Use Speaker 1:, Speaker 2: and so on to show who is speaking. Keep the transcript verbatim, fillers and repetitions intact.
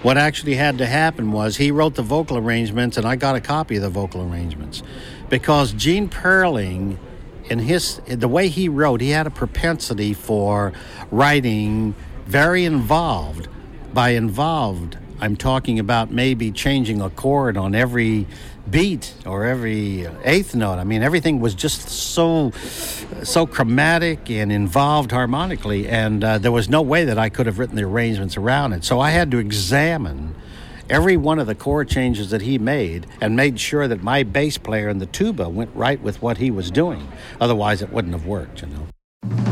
Speaker 1: What actually had to happen was he wrote the vocal arrangements, and I got a copy of the vocal arrangements, because Gene Perling, in his the way he wrote, he had a propensity for writing very involved. By involved, I'm talking about maybe changing a chord on every beat or every eighth note. I mean, everything was just so so chromatic and involved harmonically, and uh, there was no way that I could have written the arrangements around it. So I had to examine every one of the chord changes that he made and made sure that my bass player and the tuba went right with what he was doing. Otherwise, it wouldn't have worked, you know.